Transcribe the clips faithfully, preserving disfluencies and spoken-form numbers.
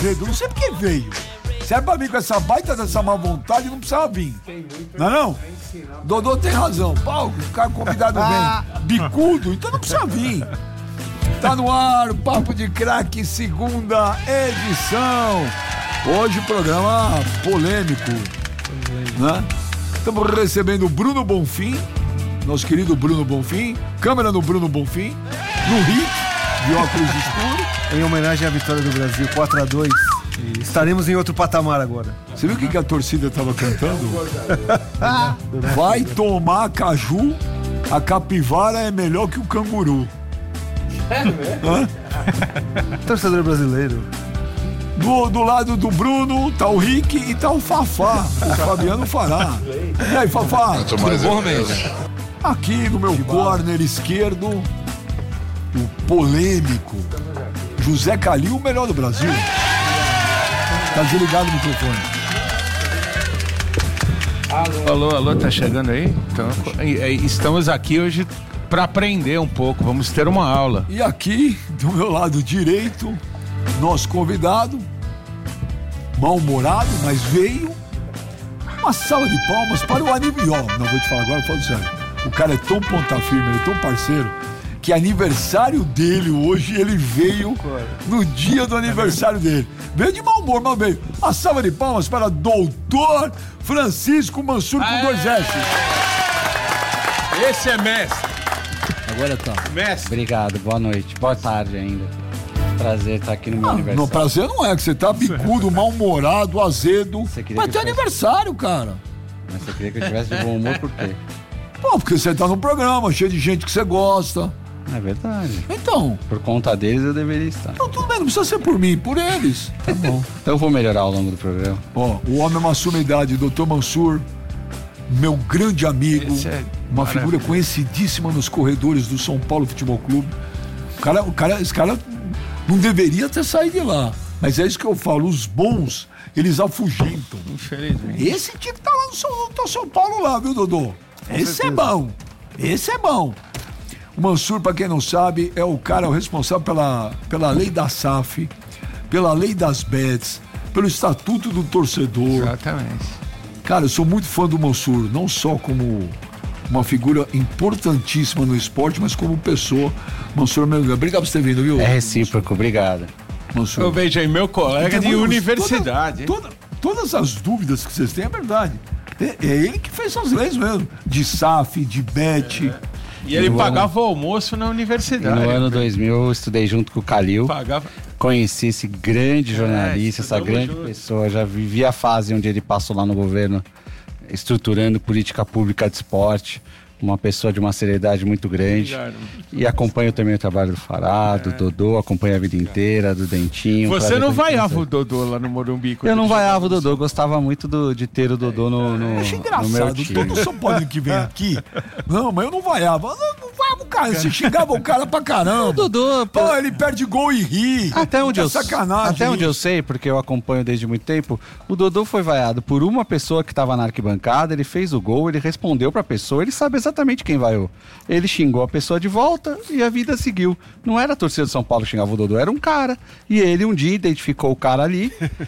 Azedo, não sei porque veio. Se é pra mim com essa baita dessa má vontade, não precisava vir. Não é não? Dodô tem razão. Pau, o cara convidado vem. Bicudo, então não precisa vir. Tá no ar, o Papo de Craque, segunda edição. Hoje o programa polêmico, né? Estamos recebendo o Bruno Bonfim, nosso querido Bruno Bonfim. Câmera no Bruno Bonfim, no Hit, de óculos escuros. Em homenagem à vitória do Brasil, quatro a dois. E estaremos em outro patamar agora. Você viu o que, que a torcida estava cantando? Vai tomar caju, a capivara é melhor que o canguru. É mesmo? Torcedor brasileiro. Do, do lado do Bruno tá o Rick e tá o Fafá, o Fabiano Fará. E aí, Fafá? Eu tô mais bom mesmo. Aqui no meu corner esquerdo, o polêmico José Calil, o melhor do Brasil. Tá desligado o microfone. Alô, alô, tá chegando aí? Então, estamos aqui hoje para aprender um pouco, vamos ter uma aula. E aqui, do meu lado direito, nosso convidado, mal-humorado, mas veio. Uma salva de palmas para o aniversário. Não, vou te falar agora, falando sério. O cara é tão ponta firme, ele é tão parceiro, que aniversário dele hoje, ele veio no dia do aniversário dele. Veio de mau humor, mas veio. Uma salva de palmas para doutor Francisco Mansur com dois S. Esse é mestre. Agora tá. Mestre. Obrigado, boa noite. Boa tarde ainda. Prazer estar aqui no meu ah, aniversário. Não, prazer não é, que você tá bicudo, mal-humorado, azedo. Mas tem aniversário, cara. Mas você queria que eu tivesse de bom humor por quê? Pô, porque você tá num programa cheio de gente que você gosta. É verdade. Então. Por conta deles eu deveria estar. Não, tudo bem, não precisa ser por mim, por eles. Tá bom. Então eu vou melhorar ao longo do programa. Ó, o homem é uma sumidade, doutor Mansur, meu grande amigo, é uma figura conhecidíssima nos corredores do São Paulo Futebol Clube. O cara, o cara, esse cara não deveria ter saído de lá. Mas é isso que eu falo, os bons, eles afugentam. Infelizmente. Esse tinha que estar lá no São, no São Paulo lá, viu, Dodô? Esse é bom. Esse é bom. O Mansur, pra quem não sabe, é o cara o responsável pela, pela lei da S A F, pela lei das bets, pelo estatuto do torcedor. Exatamente. Cara, eu sou muito fã do Mansur, não só como uma figura importantíssima no esporte, mas como pessoa. Mansur, meu amigo, obrigado por ter vindo, viu? É recíproco, obrigado. Mansur. Eu vejo aí meu colega de muito, universidade. Toda, toda, todas as dúvidas que vocês têm é verdade. É, é ele que fez as leis mesmo, de S A F, de bet. É. E ele no pagava ano... o almoço na universidade. No ano dois mil eu estudei junto com o Calil. Pagava... Conheci esse grande jornalista, é, essa grande junto. pessoa. Já vivi a fase onde ele passou lá no governo, estruturando política pública de esporte. Uma pessoa de uma seriedade muito grande. Obrigado. E acompanho também o trabalho do Fará, é. do Dodô, acompanho a vida inteira, do Dentinho. Você não vaiava o Dodô lá no Morumbi? Eu não vaiava o Dodô, gostava muito do, de ter o Dodô no, no, eu achei engraçado, no meu time. Todo São Paulo que vem aqui, não, mas eu não vaiava. Eu não vaiava o cara, você xingava o cara pra caramba. O Dodô... Pô, ele perde gol e ri. Até onde, é eu, sacanagem até onde eu sei, porque eu acompanho desde muito tempo, o Dodô foi vaiado por uma pessoa que estava na arquibancada, ele fez o gol, ele respondeu pra pessoa, ele sabe exatamente quem vaiou. Ele xingou a pessoa de volta e a vida seguiu. Não era a torcida de São Paulo que xingava o Dodô, era um cara. E ele um dia identificou o cara ali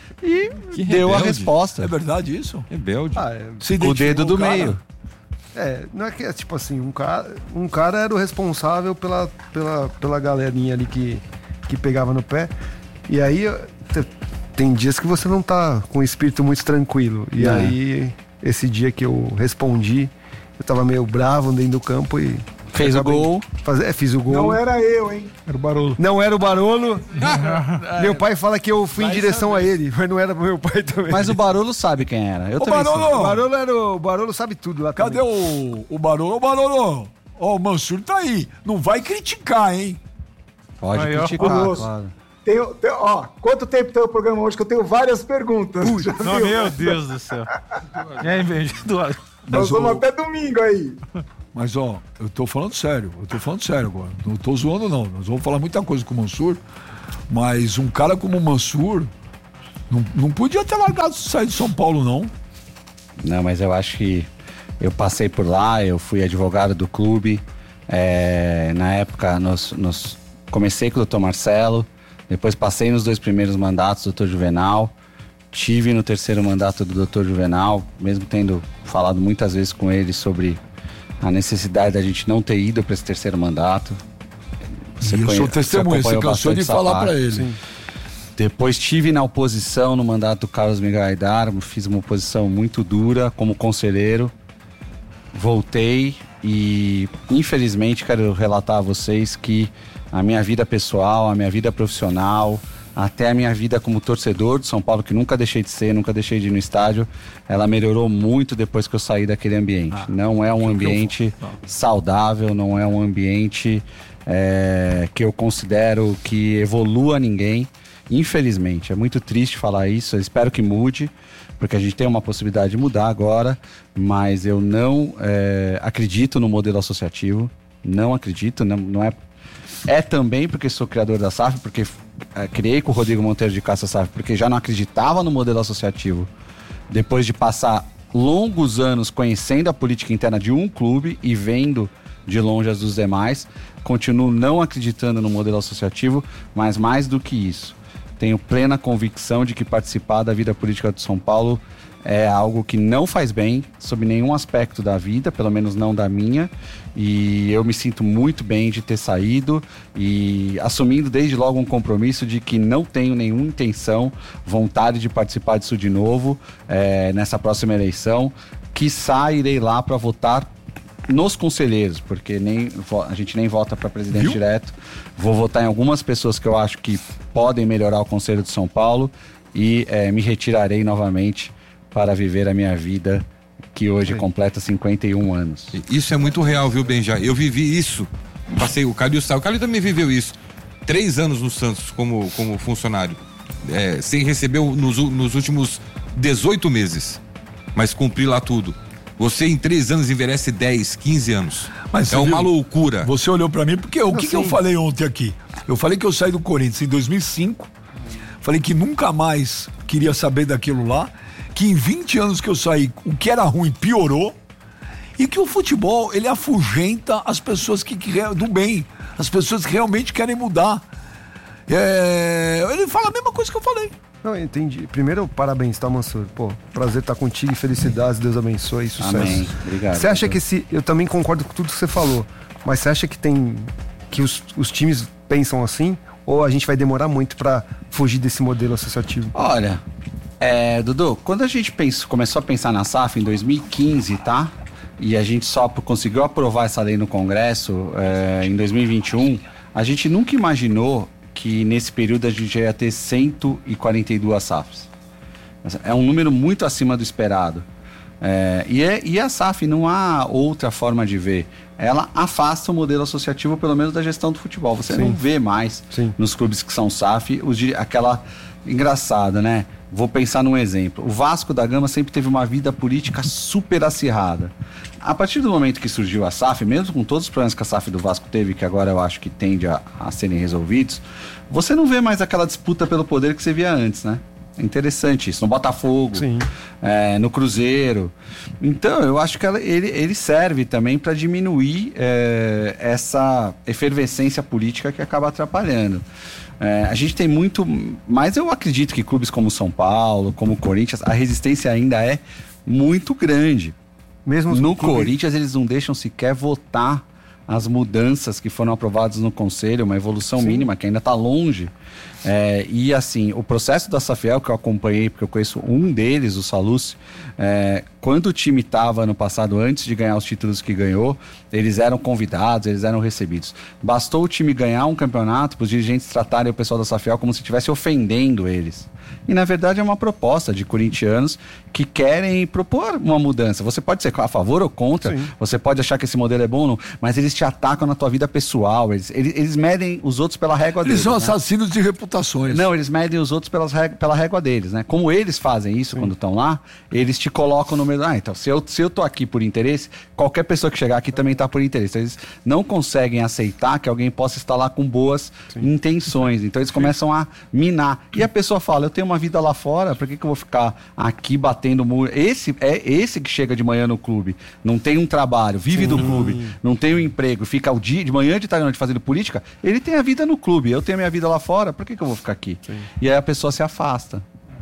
e que deu rebelde. a resposta. É verdade isso? Rebelde. Ah, é. O dedo do meio. É, não é que é tipo assim, um cara, um cara era o responsável pela, pela, pela galerinha ali que, que pegava no pé. E aí tem dias que você não tá com o espírito muito tranquilo. E é. aí, esse dia que eu respondi, eu tava meio bravo dentro do campo e... Fez o gol. Fazer, é, fiz o gol. Não era eu, hein? Era o Barolo. Não era o Barolo. Meu pai fala que eu fui em direção saber. a ele, mas não era pro meu pai também. Mas o Barolo sabe quem era. Eu Ô, também Barolo. sei. O Barolo, era o, o Barolo sabe tudo lá. Cadê o, o Barolo? Ô, Barolo, ó, o Mansur tá aí. Não vai criticar, hein? Pode aí, criticar, ó, claro. Tenho, tenho, ó, quanto tempo tem o programa hoje que eu tenho várias perguntas? Ui, não, meu Deus do céu. E aí, Eduardo? Nós vamos até domingo aí. Mas, ó, eu tô falando sério, eu tô falando sério agora. Não tô zoando, não. Nós vamos falar muita coisa com o Mansur, mas um cara como o Mansur não, não podia ter largado sair de São Paulo, não. Não, mas eu acho que eu passei por lá, eu fui advogado do clube. É, na época, nós, nós comecei com o doutor Marcelo, Depois passei nos dois primeiros mandatos do doutor Juvenal. Tive no terceiro mandato do doutor Juvenal, mesmo tendo falado muitas vezes com ele sobre a necessidade da gente não ter ido para esse terceiro mandato. Você e eu sou testemunha, você cansou de falar para ele. Sim. Depois tive na oposição no mandato do Carlos Miguel Aidar, fiz uma oposição muito dura como conselheiro. Voltei e, infelizmente, quero relatar a vocês que a minha vida pessoal, a minha vida profissional, até a minha vida como torcedor de São Paulo, que nunca deixei de ser, nunca deixei de ir no estádio, ela melhorou muito depois que eu saí daquele ambiente. Ah, não é um ambiente saudável, não é um ambiente é, que eu considero que evolua ninguém. Infelizmente, é muito triste falar isso, eu espero que mude, porque a gente tem uma possibilidade de mudar agora, mas eu não é, acredito no modelo associativo, não acredito, não, não é... É também porque sou criador da S A F, porque é, criei com o Rodrigo Monteiro de Castro a S A F, porque já não acreditava no modelo associativo, depois de passar longos anos conhecendo a política interna de um clube e vendo de longe as dos demais, continuo não acreditando no modelo associativo, mas mais do que isso, tenho plena convicção de que participar da vida política de São Paulo é algo que não faz bem sob nenhum aspecto da vida, pelo menos não da minha, e eu me sinto muito bem de ter saído e assumindo desde logo um compromisso de que não tenho nenhuma intenção, vontade de participar disso de novo é, nessa próxima eleição. Quiçá irei lá para votar nos conselheiros, porque nem, a gente nem vota para presidente Viu? direto. Vou votar em algumas pessoas que eu acho que podem melhorar o Conselho de São Paulo e é, me retirarei novamente para viver a minha vida, que hoje completa cinquenta e um anos. Isso é muito real, viu, Benja? Eu vivi isso. Passei, o Calil sabe, o Calil também viveu isso. Três anos no Santos como, como funcionário. É, sem receber nos, nos últimos dezoito meses. Mas cumpri lá tudo. Você em três anos envelhece dez, quinze anos. Mas é uma viu? loucura. Você olhou pra mim, porque o que, que eu falei ontem aqui? Eu falei que eu saí do Corinthians em dois mil e cinco. Falei que nunca mais queria saber daquilo lá. Que em vinte anos que eu saí, o que era ruim piorou, e que o futebol, ele afugenta as pessoas que, que do bem, as pessoas que realmente querem mudar. É, ele fala a mesma coisa que eu falei. Não, entendi. Primeiro, parabéns, tá, Mansur? Pô, prazer estar contigo e felicidades, Deus abençoe e sucesso. Amém, obrigado. Você acha que esse, eu também concordo com tudo que você falou, mas você acha que tem, que os, os times pensam assim, ou a gente vai demorar muito pra fugir desse modelo associativo? Olha... É, Dudu, quando a gente pensou, começou a pensar na S A F em dois mil e quinze, tá? E a gente só conseguiu aprovar essa lei no Congresso é, em dois mil e vinte e um, a gente nunca imaginou que nesse período a gente ia ter cento e quarenta e duas S A Fs. É um número muito acima do esperado. É, e, é, e a S A F não há outra forma de ver. Ela afasta o modelo associativo, pelo menos da gestão do futebol. Você Sim. não vê mais Sim. nos clubes que são S A F os, aquela... Engraçado, né? Vou pensar num exemplo. O Vasco da Gama sempre teve uma vida política super acirrada. A partir do momento que surgiu a S A F, mesmo com todos os problemas que a S A F do Vasco teve, que agora eu acho que tende a, a serem resolvidos, você não vê mais aquela disputa pelo poder que você via antes, né? É interessante isso. No Botafogo, é, no Cruzeiro. Então, eu acho que ela, ele, ele serve também para diminuir é, essa efervescência política que acaba atrapalhando. É, a gente tem muito... Mas eu acredito que clubes como São Paulo, como Corinthians, a resistência ainda é muito grande. Mesmo no Corinthians, eles não deixam sequer votar as mudanças que foram aprovadas no Conselho, uma evolução Sim. mínima que ainda está longe. É, e assim, o processo da Safiel, que eu acompanhei, porque eu conheço um deles, o Salucci, é, quando o time estava no passado, antes de ganhar os títulos que ganhou, eles eram convidados, eles eram recebidos. Bastou o time ganhar um campeonato para os dirigentes tratarem o pessoal da Safiel como se estivesse ofendendo eles. E na verdade é uma proposta de corintianos que querem propor uma mudança. Você pode ser a favor ou contra, Sim. você pode achar que esse modelo é bom ou não, mas eles te atacam na tua vida pessoal, eles, eles, eles medem os outros pela régua eles deles. Eles são né? assassinos de reputações. Não, eles medem os outros pelas rég- pela régua deles, né? Como eles fazem isso Sim. quando estão lá, eles te colocam no meio. Ah, então, se eu, se eu tô aqui por interesse, qualquer pessoa que chegar aqui também tá por interesse. Eles não conseguem aceitar que alguém possa estar lá com boas Sim. intenções. Então eles Sim. começam a minar. E a pessoa fala, eu tenho uma vida lá fora, por que, que eu vou ficar aqui batendo muro? Esse é esse que chega de manhã no clube, não tem um trabalho, vive Sim. do clube, não tem um emprego, fica o dia, de manhã, de tarde, de noite fazendo política, ele tem a vida no clube, eu tenho a minha vida lá fora, por que, que que eu vou ficar aqui? Sim. E aí a pessoa se afasta.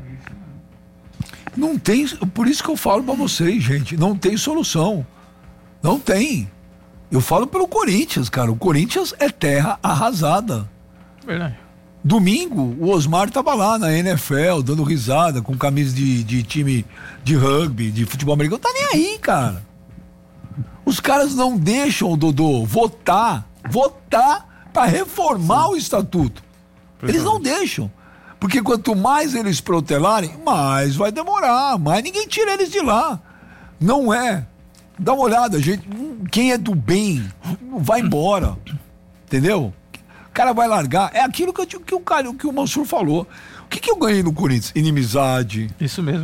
Não tem, por isso que eu falo pra vocês, gente, não tem solução. Não tem. Eu falo pelo Corinthians, cara. O Corinthians é terra arrasada. Verdade. Domingo, o Osmar tava lá na N F L, dando risada, com camisa de, de time de rugby, de futebol americano. Tá nem aí, cara. Os caras não deixam, Dodô, votar, votar pra reformar Sim. o estatuto. Eles não deixam. Porque quanto mais eles protelarem, mais vai demorar, mais ninguém tira eles de lá. Não é. Dá uma olhada, gente. Quem é do bem, vai embora. Entendeu? O cara vai largar. É aquilo que, eu, que, o, cara, que o Mansur falou. O que, que eu ganhei no Corinthians? Inimizade. Isso mesmo.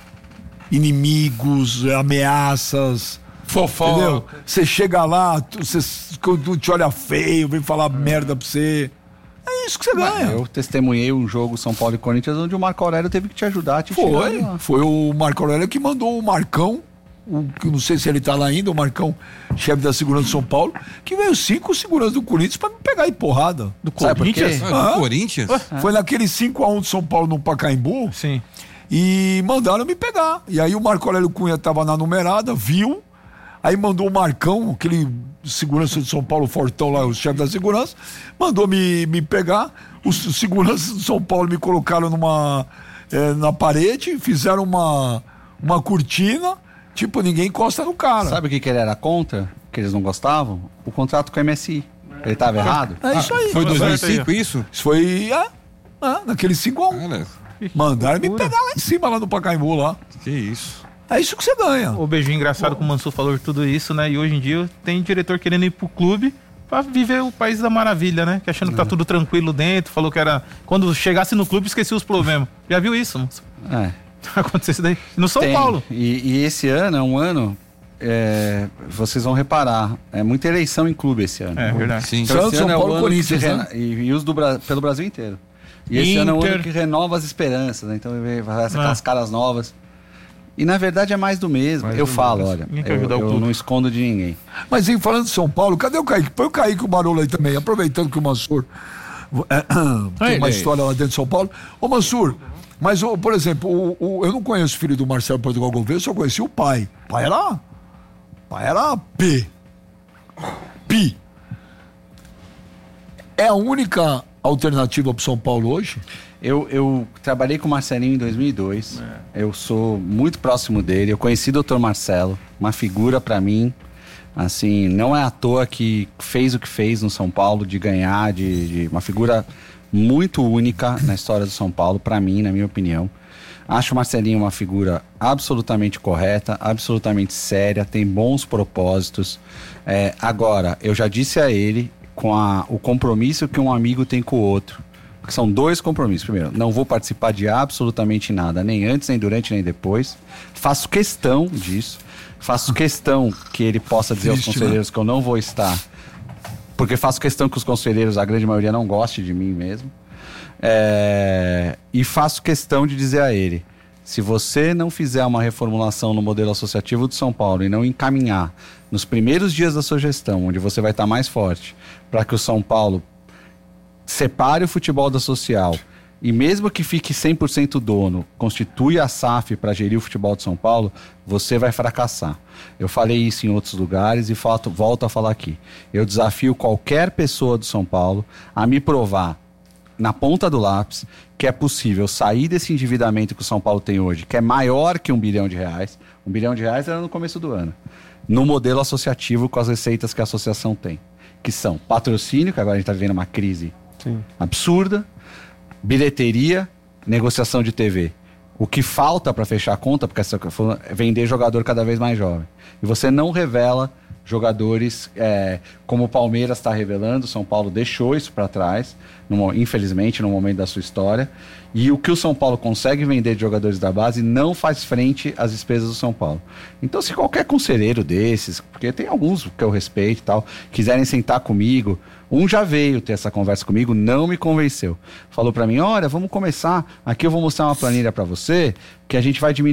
Inimigos, ameaças. Fofoca. Entendeu? Você chega lá, você te olha feio, vem falar hum. merda pra você. É isso que você ganha. Eu testemunhei um jogo São Paulo e Corinthians onde o Marco Aurélio teve que te ajudar a te Foi, tirar. Foi o Marco Aurélio que mandou o Marcão, o, que não sei se ele tá lá ainda, o Marcão, chefe da segurança de São Paulo, que veio cinco seguranças do Corinthians pra me pegar aí porrada. Do Corinthians? Ah, do Corinthians? Ah, foi naquele cinco a um de São Paulo no Pacaembu. Sim. E mandaram me pegar. E aí o Marco Aurélio Cunha tava na numerada, viu, aí mandou o Marcão, aquele segurança de São Paulo, fortão lá, o chefe da segurança, mandou me, me pegar. Os seguranças de São Paulo me colocaram numa, é, na parede, fizeram uma, uma cortina, tipo, ninguém encosta no cara. Sabe o que, que ele era contra? Que eles não gostavam? O contrato com a M S I. Ele tava errado? É isso aí. Ah, foi dois mil e cinco isso? Isso foi, é, é, naquele cinco a um. Cara, mandaram me pegar lá em cima, lá no Pacaembu, lá. que isso. É isso que você ganha. O beijinho engraçado que o Mansur falou tudo isso, né? E hoje em dia tem diretor querendo ir pro clube pra viver o país da maravilha, né? Que achando que tá tudo tranquilo dentro, falou que era... Quando chegasse no clube, esquecia os problemas. Já viu isso, Mansur? É. Aconteceu isso daí. No São Tem. Paulo. E, e esse ano é um ano... É, vocês vão reparar, é muita eleição em clube esse ano. É verdade. Sim. Então, esse São ano é o Paulo, ano que Corinthians, se né? rena... e, e os do Bra... pelo Brasil inteiro. E esse ano é o Inter. ano que renova as esperanças, né? Então vai ser aquelas Ah. caras novas. E na verdade é mais do mesmo. Mais eu do falo, mesmo. olha, Ninguém quer eu, ajudar o eu clube. não escondo de ninguém. Mas em falando de São Paulo, cadê o Kaique? Põe o Kaique, o Barolo aí também, aproveitando que o Mansur é, tem uma aí. história lá dentro de São Paulo. Ô Mansur, mas ô, por exemplo, o, o- eu não conheço o filho do Marcelo Portugal Gouveia, eu só conheci o pai. O pai era. O pai era P. Pi. É a única alternativa pro São Paulo hoje? Eu, eu trabalhei com o Marcelinho em dois mil e dois. Eu sou muito próximo dele. Eu conheci o doutor Marcelo, uma figura pra mim. Assim, não é à toa que fez o que fez no São Paulo, de ganhar, de, de uma figura muito única na história do São Paulo, pra mim, na minha opinião. Acho o Marcelinho uma figura absolutamente correta, absolutamente séria, tem bons propósitos. É, agora, eu já disse a ele com a, o compromisso que um amigo tem com o outro. Porque são dois compromissos. Primeiro, não vou participar de absolutamente nada, nem antes, nem durante, nem depois. Faço questão disso. Faço questão que ele possa dizer Triste, aos conselheiros, né, que eu não vou estar. Porque faço questão que os conselheiros, a grande maioria, não goste de mim mesmo. É, e faço questão de dizer a ele: se você não fizer uma reformulação no modelo associativo de São Paulo e não encaminhar nos primeiros dias da sua gestão, onde você vai estar mais forte, para que o São Paulo separe o futebol da social e mesmo que fique cem por cento dono, constitui a S A F para gerir o futebol de São Paulo, você vai fracassar. Eu falei isso em outros lugares e fato, volto a falar aqui. Eu desafio qualquer pessoa do São Paulo a me provar na ponta do lápis que é possível sair desse endividamento que o São Paulo tem hoje, que é maior que um bilhão de reais. Um bilhão de reais era no começo do ano. No modelo associativo com as receitas que a associação tem. Que são patrocínio, que agora a gente está vivendo uma crise Sim. absurda, bilheteria, negociação de T V. O que falta para fechar a conta, porque essa, é vender jogador cada vez mais jovem. E você não revela jogadores é, como o Palmeiras está revelando. O São Paulo deixou isso para trás, no, infelizmente, no momento da sua história. E o que o São Paulo consegue vender de jogadores da base não faz frente às despesas do São Paulo. Então, se qualquer conselheiro desses, porque tem alguns que eu respeito e tal, quiserem sentar comigo, um já veio ter essa conversa comigo, não me convenceu. Falou para mim: olha, vamos começar, aqui eu vou mostrar uma planilha para você, que a gente vai diminuir